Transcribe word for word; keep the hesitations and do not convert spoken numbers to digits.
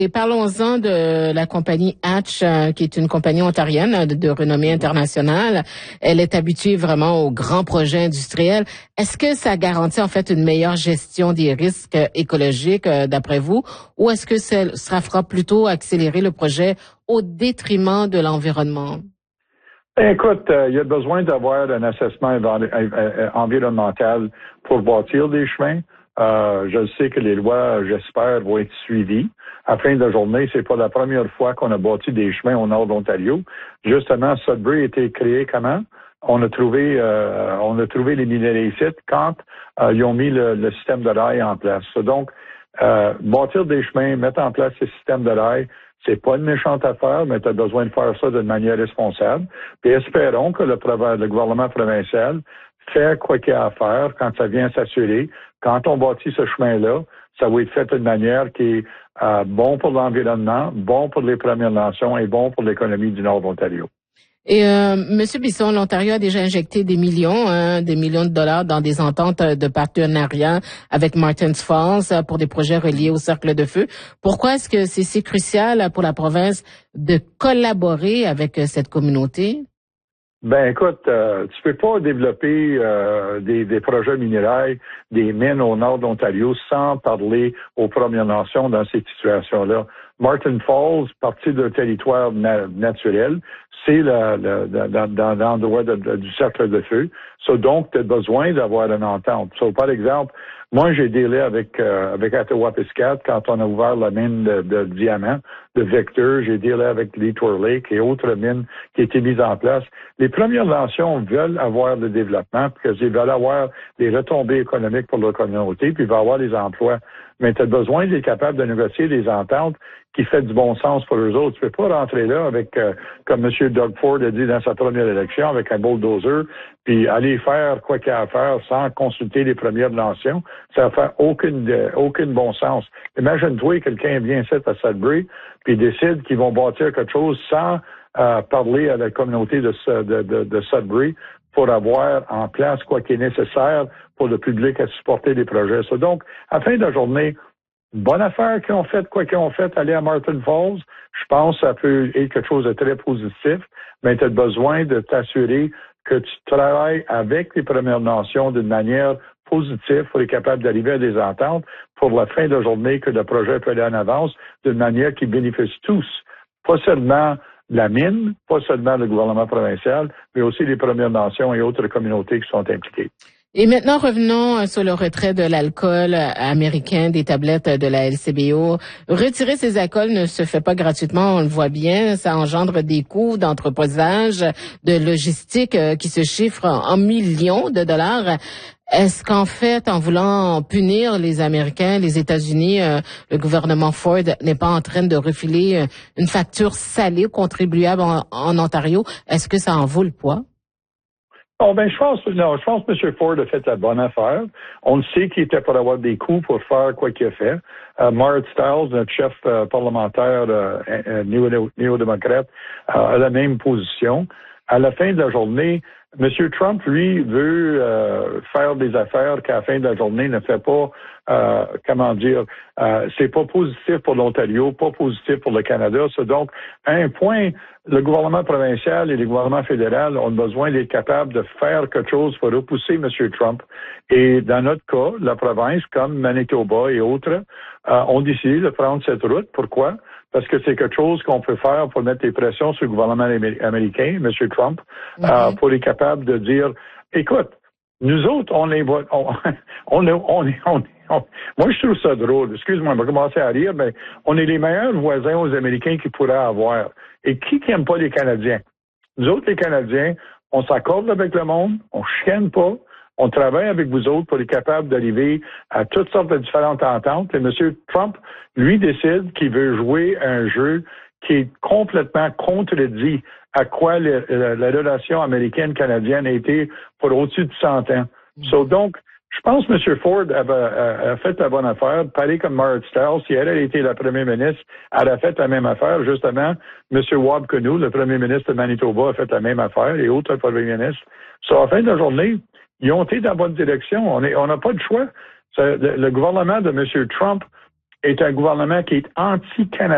Et parlons-en de la compagnie Hatch, euh, qui est une compagnie ontarienne de, de renommée internationale. Elle est habituée vraiment aux grands projets industriels. Est-ce que ça garantit en fait une meilleure gestion des risques écologiques, euh, d'après vous, ou est-ce que ça, ça fera plutôt accélérer le projet au détriment de l'environnement? Écoute, euh, il y a besoin d'avoir un assessment environnemental pour bâtir des chemins. Euh, je sais que les lois, j'espère, vont être suivies. À la fin de la journée, c'est pas la première fois qu'on a bâti des chemins au nord de l'Ontario. Justement, Sudbury a été créé comment? On a trouvé, euh, on a trouvé les minéraux ici quand euh, ils ont mis le, le système de rail en place. Donc, euh, bâtir des chemins, mettre en place ce système de rail, c'est pas une méchante affaire, mais tu as besoin de faire ça d'une manière responsable. Puis espérons que le, le gouvernement provincial fait quoi qu'il y a à faire quand ça vient s'assurer. Quand on bâtit ce chemin-là, ça va être fait d'une manière qui est euh, bon pour l'environnement, bon pour les Premières Nations et bon pour l'économie du nord de l'Ontario. Et euh, Monsieur Bisson, l'Ontario a déjà injecté des millions, hein, des millions de dollars dans des ententes de partenariat avec Martins Falls pour des projets reliés au cercle de feu. Pourquoi est-ce que c'est si crucial pour la province de collaborer avec cette communauté? Ben écoute, euh, tu peux pas développer euh, des, des projets minéraires, des mines au nord de l'Ontario sans parler aux Premières Nations dans cette situation-là. Martin Falls, partie d'un territoire na naturel, c'est dans l'endroit du cercle de feu. So, donc, tu as besoin d'avoir une entente. So, par exemple, moi, j'ai délai avec euh, avec Attawapiskat quand on a ouvert la mine de, de diamants, de Vector. J'ai délai avec Detour Lake et autres mines qui étaient mises en place. Les Premières Nations veulent avoir le développement parce qu'ils veulent avoir des retombées économiques pour leur communauté, puis ils veulent avoir des emplois. Mais tu as besoin d'être capable de négocier des ententes qui fait du bon sens pour eux autres. Tu peux pas rentrer là avec, euh, comme M. Doug Ford a dit dans sa première élection, avec un bulldozer, puis aller faire quoi qu'il y a à faire sans consulter les Premières Nations. Ça fait aucune, euh, aucune bon sens. Imagine-toi, quelqu'un vient ici à Sudbury, puis décide qu'ils vont bâtir quelque chose sans euh, parler à la communauté de, de, de, de Sudbury pour avoir en place quoi qui est nécessaire pour le public à supporter les projets. So, donc, à la fin de la journée, bonne affaire qu'ils ont fait, quoi qu'ils ont fait, aller à Martin Falls. Je pense que ça peut être quelque chose de très positif, mais tu as besoin de t'assurer que tu travailles avec les Premières Nations d'une manière positive pour être capable d'arriver à des ententes pour la fin de la journée, que le projet peut aller en avance d'une manière qui bénéficie tous. Pas seulement la mine, pas seulement le gouvernement provincial, mais aussi les Premières Nations et autres communautés qui sont impliquées. Et maintenant, revenons sur le retrait de l'alcool américain des tablettes de la L C B O. Retirer ces alcools ne se fait pas gratuitement, on le voit bien. Ça engendre des coûts d'entreposage, de logistique qui se chiffrent en millions de dollars. Est-ce qu'en fait, en voulant punir les Américains, les États-Unis, euh, le gouvernement Ford n'est pas en train de refiler une facture salée aux contribuables en, en Ontario? Est-ce que ça en vaut le poids? Oh, ben, je pense, non, je pense que M. Ford a fait la bonne affaire. On le sait qu'il était pour avoir des coûts pour faire quoi qu'il a fait. Euh, Marit Stiles, notre chef euh, parlementaire euh, euh, néo-démocrate, euh, a la même position. À la fin de la journée, M. Trump, lui, veut euh, faire des affaires qu'à la fin de la journée ne fait pas, euh, comment dire, euh, c'est pas positif pour l'Ontario, pas positif pour le Canada. C'est donc, à un point, le gouvernement provincial et le gouvernement fédéral ont besoin d'être capables de faire quelque chose pour repousser M. Trump. Et dans notre cas, la province, comme Manitoba et autres, euh, ont décidé de prendre cette route. Pourquoi? Parce que c'est quelque chose qu'on peut faire pour mettre des pressions sur le gouvernement américain, M. Trump, mm-hmm. euh, pour être capable de dire, écoute, nous autres, on est, on, on, on, on, on, on moi je trouve ça drôle, excuse-moi, je vais commencer à rire, mais on est les meilleurs voisins aux Américains qu'ils pourraient avoir. Et qui n'aime pas les Canadiens? Nous autres, les Canadiens, on s'accorde avec le monde, on chienne pas, on travaille avec vous autres pour être capable d'arriver à toutes sortes de différentes ententes. Et M. Trump, lui, décide qu'il veut jouer un jeu qui est complètement contredit à quoi le, la, la relation américaine-canadienne a été pour au-dessus de cent ans. Mm. So, donc, je pense que M. Ford avait, a, a fait la bonne affaire. Pareil comme Marit Stiles, si elle avait été la première ministre, elle a fait la même affaire. Justement, M. Wab Kinew, le premier ministre de Manitoba, a fait la même affaire et autres premiers ministres. So, à la fin de la journée, ils ont été dans la bonne direction. On est, on n'a pas de choix. Le, le gouvernement de M. Trump est un gouvernement qui est anti-canadien.